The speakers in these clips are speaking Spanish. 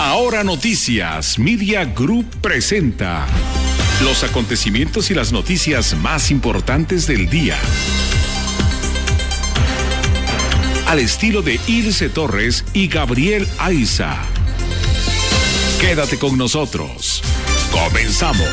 Ahora Noticias Media Group presenta los acontecimientos y las noticias más importantes del día. Al estilo de Ilse Torres y Gabriel Aiza. Quédate con nosotros. Comenzamos.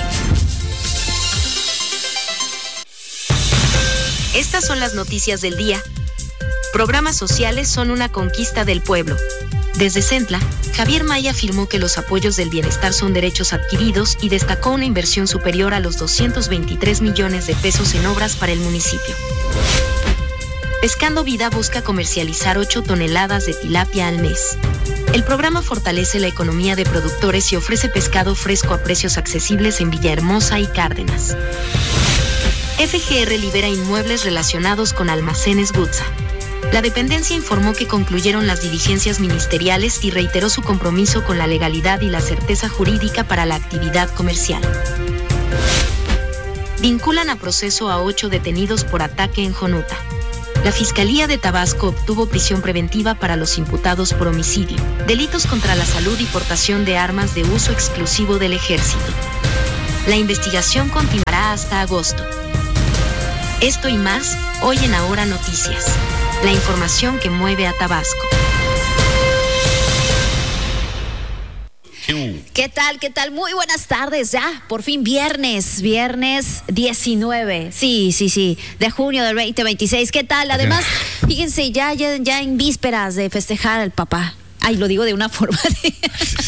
Estas son las noticias del día. Programas sociales son una conquista del pueblo. Desde Centla, Javier Maya afirmó que los apoyos del bienestar son derechos adquiridos y destacó una inversión superior a los 223 millones de pesos en obras para el municipio. Pescando Vida busca comercializar 8 toneladas de tilapia al mes. El programa fortalece la economía de productores y ofrece pescado fresco a precios accesibles en Villahermosa y Cárdenas. FGR libera inmuebles relacionados con almacenes Gutsa. La dependencia informó que concluyeron las diligencias ministeriales y reiteró su compromiso con la legalidad y la certeza jurídica para la actividad comercial. Vinculan a proceso a 8 detenidos por ataque en Jonuta. La Fiscalía de Tabasco obtuvo prisión preventiva para los imputados por homicidio, delitos contra la salud y portación de armas de uso exclusivo del ejército. La investigación continuará hasta agosto. Esto y más, hoy en Ahora Noticias. La información que mueve a Tabasco. ¿Qué tal? ¿Qué tal? Muy buenas tardes, ya, por fin viernes 19, sí, de junio del 2026. ¿Qué tal? Además, fíjense, ya en vísperas de festejar al papá. Ay, lo digo de una forma de...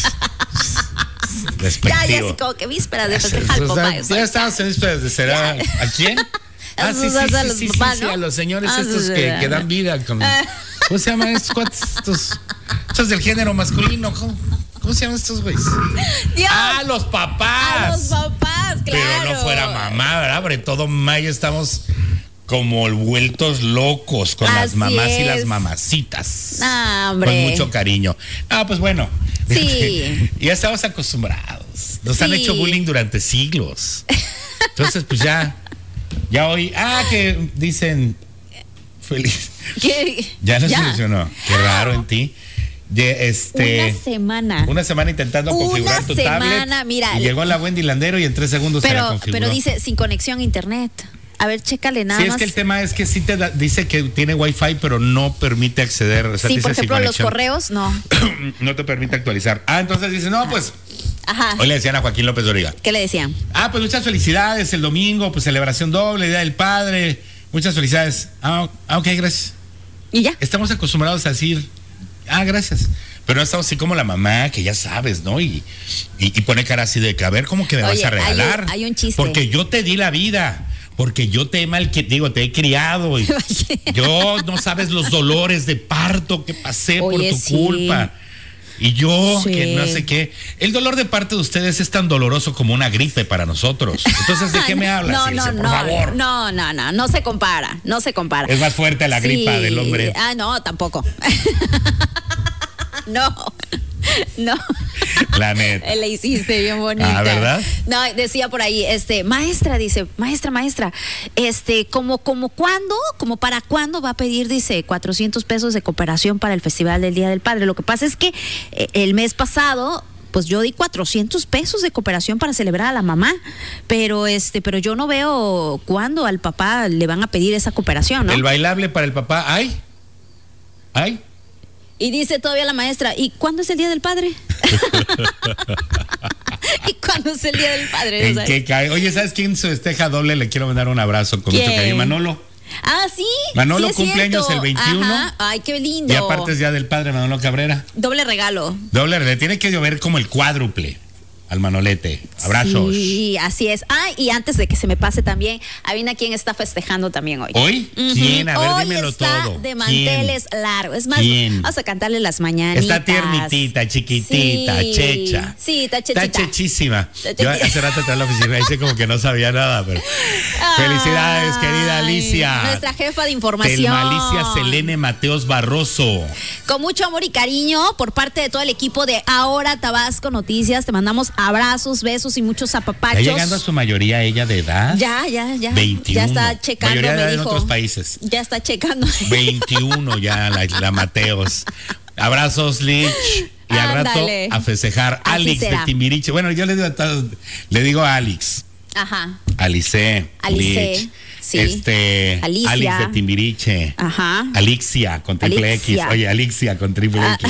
Ya, como que vísperas de festejar al papá. Ya estamos en vísperas de cenar. ¿A quién? Sí, a los señores estos que dan vida con... ¿Cómo se llaman estos cuates? Estos del género masculino. ¿Cómo se llaman estos güeyes? Los papás. A los papás, claro. Pero no fuera mamá, ¿verdad? Porque todo mayo estamos como vueltos locos con las mamás y las mamacitas. Hombre. Con mucho cariño. Pues bueno. Sí. Ya estamos acostumbrados. Nos han hecho bullying durante siglos. Entonces, pues ya hoy, que dicen feliz. ¿Qué? Ya no se solucionó. Qué raro en ti. Una semana intentando configurar tu tablet. Mira. Y llegó la Wendy Landero y en 3 segundos se la configuró. Pero dice sin conexión a internet. A ver, chécale nada más. Sí, es que el tema es que sí dice que tiene Wi-Fi, pero no permite acceder. O sea, sí, por ejemplo, los correos, no. No te permite actualizar. Entonces dice, pues... Ajá. Hoy le decían a Joaquín López Dóriga. ¿Qué le decían? Pues muchas felicidades el domingo, pues celebración doble, Día del Padre. Muchas felicidades. Ok, gracias. ¿Y ya? Estamos acostumbrados a decir, gracias. Pero no estamos así como la mamá, que ya sabes, ¿no? Y pone cara así de que, a ver, ¿cómo que me vas a regalar? Hay un chiste. Porque yo te di la vida. Porque yo te he criado. Y yo no sabes los dolores de parto que pasé por tu culpa. Y yo, que no sé qué. El dolor de parte de ustedes es tan doloroso como una gripe para nosotros. Entonces, ¿de qué me hablas, Ilse, por favor? No se compara, Es más fuerte la gripa del hombre. No, tampoco. No. La neta. Le hiciste bien bonita. ¿Verdad? No, decía por ahí, maestra, como para cuándo va a pedir, dice, 400 pesos de cooperación para el Festival del Día del Padre. Lo que pasa es que el mes pasado, pues yo di 400 pesos de cooperación para celebrar a la mamá, pero yo no veo cuándo al papá le van a pedir esa cooperación, ¿no? El bailable para el papá, ¿ay? Y dice todavía la maestra, ¿y cuándo es el Día del Padre? ¿Y cuándo es el Día del Padre? ¿En qué cae? Oye, ¿sabes quién se festeja doble? Le quiero mandar un abrazo con mucho cariño. Manolo. Sí. Manolo cumpleaños el 21. Ajá. Ay, qué lindo. Y aparte es Día del Padre, Manolo Cabrera. Doble regalo. Le tiene que llover como el cuádruple al Manolete. Abrazos. Sí, así es. Y antes de que se me pase también, adivina quién está festejando también hoy. ¿Hoy? ¿Quién? A ver, hoy dímelo está todo. De manteles largos. Es más, vamos a cantarle las mañanitas. Está tiernitita, chiquitita, checha. Sí, está chechita. Está chechísima. Yo hace rato entré a la oficina y dice como que no sabía nada, pero... Felicidades, querida Alicia. Nuestra jefa de información. Alicia Selene Mateos Barroso. Con mucho amor y cariño por parte de todo el equipo de Ahora Tabasco Noticias. Te mandamos abrazos, besos y muchos apapachos. ¿Ya llegando a su mayoría ella de edad? Ya. 21. Ya está checando, mayoría de edad me dijo. En otros países. Ya está checando. 21 ya la Mateos. Abrazos, Lich. y al rato a festejar. Así Alex será. de Timbiriche. Bueno, yo le digo a Alex. Ajá. Alice. Sí. Alicia. Alex de Timbiriche. Ajá. Alixia con triple X. Oye, Alixia con triple X.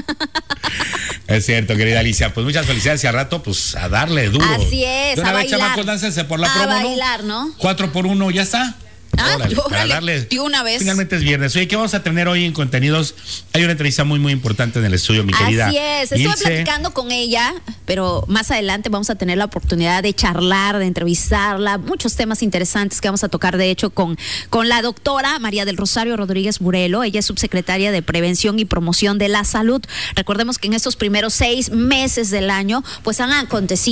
Es cierto, querida Alicia. Pues muchas felicidades y al rato, pues a darle duro. Así es, de una a vez, bailar. chamacos, láncense por la promo, bailar, ¿no? 4x1, ¿ya está? Órale, para darle. De una vez. Finalmente es viernes. Oye, ¿qué vamos a tener hoy en contenidos? Hay una entrevista muy, muy importante en el estudio, mi querida. Así es, estuve platicando con ella, pero más adelante vamos a tener la oportunidad de charlar, de entrevistarla, muchos temas interesantes que vamos a tocar, de hecho, con la doctora María del Rosario Rodríguez Burelo. Ella es subsecretaria de Prevención y Promoción de la Salud. Recordemos que en estos primeros 6 meses del año, pues han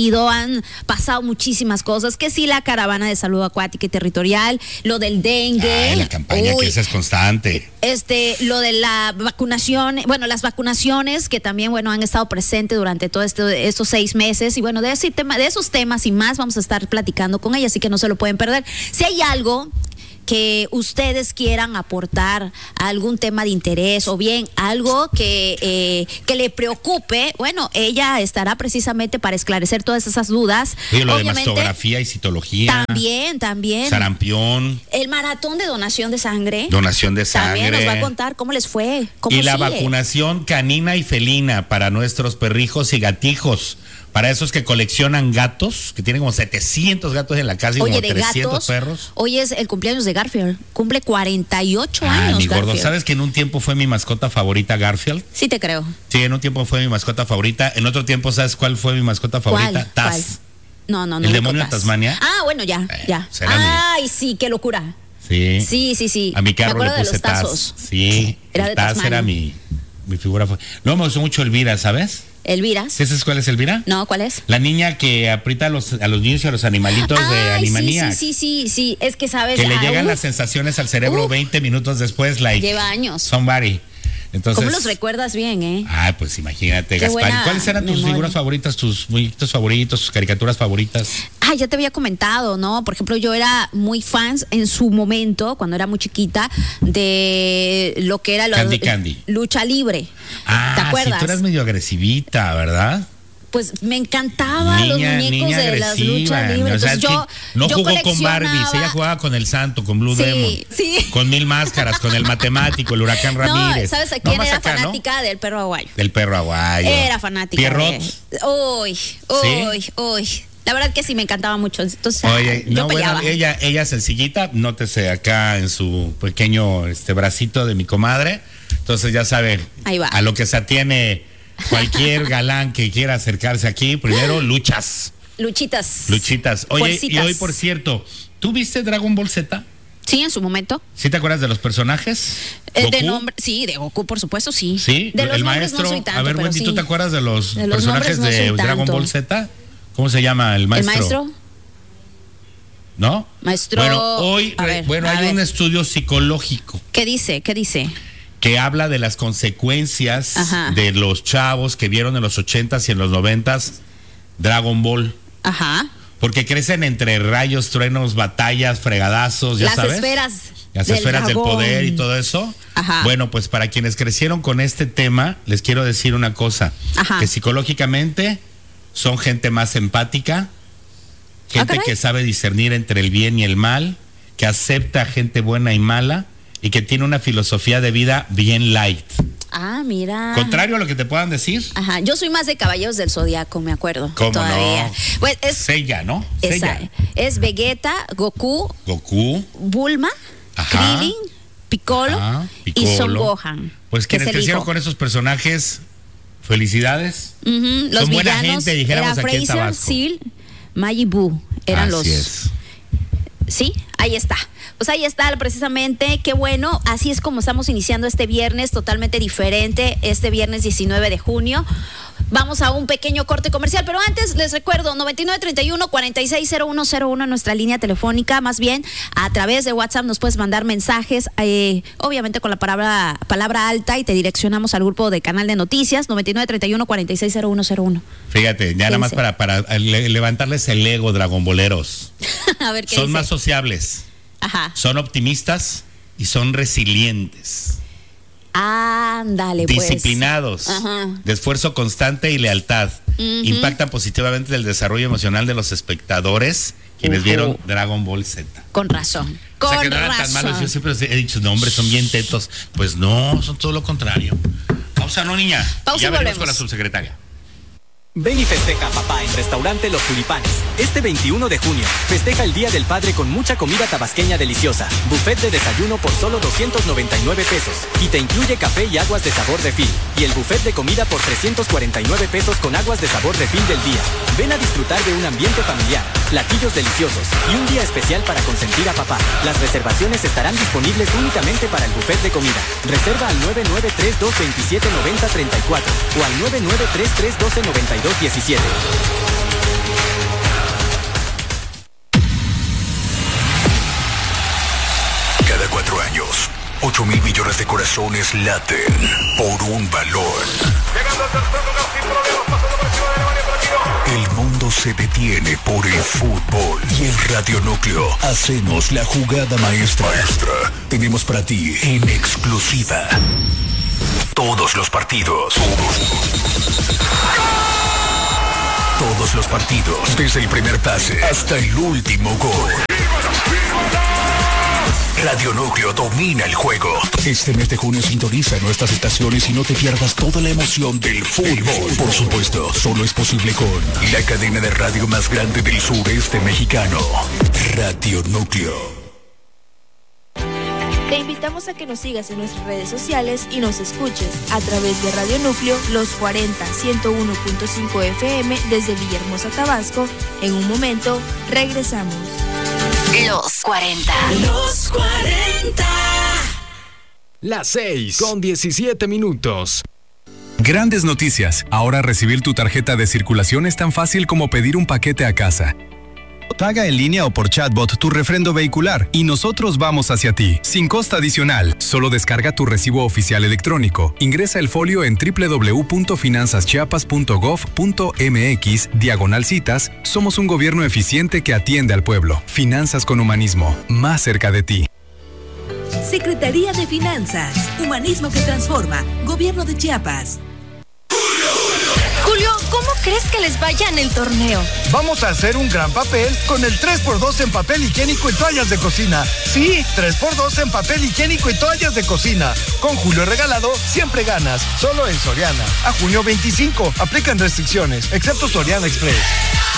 han pasado muchísimas cosas, que sí, la caravana de salud acuática y territorial, lo del dengue. Ay, la campaña que esa es constante. Lo de la vacunación, bueno, las vacunaciones que también, bueno, han estado presentes durante todos estos 6 meses, y bueno, de esos temas y más vamos a estar platicando con ella, así que no se lo pueden perder. Si hay algo que ustedes quieran aportar, algún tema de interés o bien algo que le preocupe, bueno, ella estará precisamente para esclarecer todas esas dudas. Oye, lo de mastografía y citología. También. Sarampión. El maratón de donación de sangre. Donación de sangre. También nos va a contar cómo les fue. Y la vacunación canina y felina para nuestros perrijos y gatijos. Para esos que coleccionan gatos, que tienen como 700 gatos en la casa y como 300 perros. Hoy es el cumpleaños de Garfield. Cumple 48 años. Mi gordo, Garfield. ¿sabes que en un tiempo fue mi mascota favorita Garfield? Sí, te creo. Sí, en un tiempo fue mi mascota favorita. En otro tiempo, ¿sabes cuál fue mi mascota favorita? Taz. No. ¿El demonio de Tasmania? Ah, bueno, ya. Ay, sí, qué locura. Sí. Sí. A mi carro le puse Taz. Sí, Era de Taz Tasmania. era mi figura favorita. Luego me gustó mucho Elvira, ¿sabes? Elvira. ¿Sí sabes cuál es Elvira? No, ¿cuál es? La niña que aprieta a los niños y a los animalitos de Animaniacs. Sí. Es que sabes. Que le llegan las sensaciones al cerebro 20 minutos después. Lleva años. Somebody. Entonces, ¿cómo los recuerdas bien, eh? Ay, pues imagínate, Qué Gaspar. buena ¿Cuáles eran tus memoria. figuras favoritas, tus muñequitos favoritos, tus caricaturas favoritas? Ya te había comentado, ¿no? Por ejemplo, yo era muy fan en su momento, cuando era muy chiquita, de lo que era Candy. lucha libre. ¿Te acuerdas? Sí, tú eras medio agresivita, ¿verdad? Pues me encantaban los muñecos de las luchas libres. O sea, entonces, no yo jugó con Barbies, coleccionaba- ella jugaba con el Santo, con Blue Demon, con Mil Máscaras, con el matemático, el Huracán Ramírez. No, ¿sabes a quién más era acá, fanática? ¿no? Del perro aguayo. Del perro aguayo. Era fanática. Pierrot. Uy. La verdad que sí me encantaba mucho. Entonces, Oye, yo peleaba. Bueno, ella sencillita, nótese acá en su pequeño bracito de mi comadre. Entonces ya sabe, Ahí va. a lo que se atiene cualquier galán que quiera acercarse aquí, primero Luchitas. Oye, Fuercitas. y hoy, por cierto, ¿tú viste Dragon Ball Z? Sí, en su momento. ¿Sí te acuerdas de los personajes? De nombre, sí, de Goku, por supuesto, sí. Sí, De los el nombres maestro. no soy tanto, a ver, pero Wendy, sí. ¿tú te acuerdas de los De los personajes nombres no de soy Dragon tanto. Ball Z? ¿Cómo se llama el maestro? ¿El maestro? ¿No? Maestro. Bueno, hoy A ver, hay un estudio psicológico ¿Qué dice? que habla de las consecuencias Ajá. de los chavos que vieron en los 80s y en los 90s Dragon Ball. Ajá. Porque crecen entre rayos, truenos, batallas, fregadazos, ya Las sabes. Las del esferas del dragón. poder y todo eso. Ajá. Bueno, pues para quienes crecieron con este tema, les quiero decir una cosa. Ajá. Que psicológicamente son gente más empática, gente caray. que sabe discernir entre el bien y el mal, que acepta a gente buena y mala y que tiene una filosofía de vida bien light. Mira. Contrario a lo que te puedan decir. Ajá, yo soy más de Caballeros del Zodiaco, me acuerdo. ¿Cómo todavía. no? Pues es Seiya, ¿no? esa, Seiya. es Vegeta, Goku, Ajá. Bulma, Krillin, Piccolo Ajá, y Piccolo. Son Gohan. Pues que quienes es el crecieron hijo. con esos personajes, felicidades. Ujú, los Son buena villanos gente, dijéramos era aquí en Freezer, Tabasco. Seal, Majin Buu, eran Así los. es. Sí, ahí está. Pues ahí está precisamente, qué bueno, así es como estamos iniciando este viernes, totalmente diferente, este viernes 19 de junio. Vamos a un pequeño corte comercial, pero antes les recuerdo, 9931-460101, nuestra línea telefónica, más bien a través de WhatsApp nos puedes mandar mensajes, obviamente con la palabra alta, y te direccionamos al grupo de Canal de Noticias, 9931-460101. Fíjate, ya nada más dice? para levantarles el ego, dragonboleros. A ver qué Son dice. más sociables, Ajá. son optimistas y son resilientes. Ándale, pues. Disciplinados, de esfuerzo constante y lealtad. Impactan positivamente el desarrollo emocional de los espectadores quienes vieron Dragon Ball Z. Con razón. O sea, que no eran tan malos. Yo siempre he dicho, no, hombre, son bien tetos. Pues no, son todo lo contrario. Pausa, no, niña. Pausa, ya y veremos volvemos con la subsecretaria. Ven y festeja a papá en Restaurante Los Tulipanes. Este 21 de junio, festeja el Día del Padre con mucha comida tabasqueña deliciosa. Buffet de desayuno por solo 299 pesos. Y te incluye café y aguas de sabor refil. Y el buffet de comida por 349 pesos con aguas de sabor refil del día. Ven a disfrutar de un ambiente familiar, platillos deliciosos y un día especial para consentir a papá. Las reservaciones estarán disponibles únicamente para el buffet de comida. Reserva al 993-227-9034 o al 993-312-9217. Cada 4 años, 8,000 millones de corazones laten por un balón. El mundo se detiene por el fútbol y en Radio Núcleo hacemos la jugada maestra. Tenemos para ti en exclusiva todos los partidos. Todos los partidos, desde el primer pase hasta el último gol. Radio Núcleo domina el juego. Este mes de junio sintoniza nuestras estaciones y no te pierdas toda la emoción del fútbol. Por supuesto, solo es posible con la cadena de radio más grande del sureste mexicano, Radio Núcleo. Te invitamos a que nos sigas en nuestras redes sociales y nos escuches a través de Radio Núcleo, Los 40, 101.5 FM desde Villahermosa, Tabasco. En un momento, regresamos. Los 40. Los 40. Las 6:17. Grandes noticias. Ahora recibir tu tarjeta de circulación es tan fácil como pedir un paquete a casa. Paga en línea o por chatbot tu refrendo vehicular y nosotros vamos hacia ti, sin costo adicional. Solo descarga tu recibo oficial electrónico. Ingresa el folio en www.finanzaschiapas.gov.mx/citas. Somos un gobierno eficiente que atiende al pueblo. Finanzas con humanismo, más cerca de ti. Secretaría de Finanzas, Humanismo que Transforma, Gobierno de Chiapas. Julio, ¿cómo crees que les vaya en el torneo? Vamos a hacer un gran papel con el 3x2 en papel higiénico y toallas de cocina. Sí, 3x2 en papel higiénico y toallas de cocina. Con Julio Regalado, siempre ganas. Solo en Soriana. A junio 25. Aplican restricciones, excepto Soriana Express.